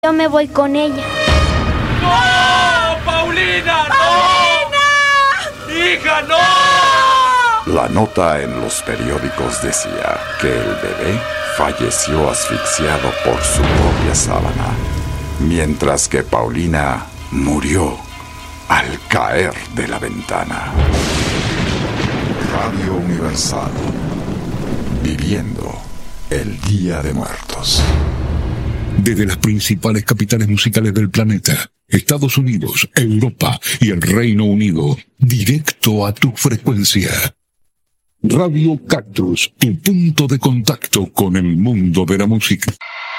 Yo me voy con ella. ¡No! ¡Paulina! ¡No! ¡Paulina! ¡Hija, no! La nota en los periódicos decía que el bebé falleció asfixiado por su propia sábana, mientras que Paulina murió al caer de la ventana. Radio Universal, viviendo el Día de Muertos. Desde las principales capitales musicales del planeta, Estados Unidos, Europa y el Reino Unido, directo a tu frecuencia. Radio Cactus, tu punto de contacto con el mundo de la música.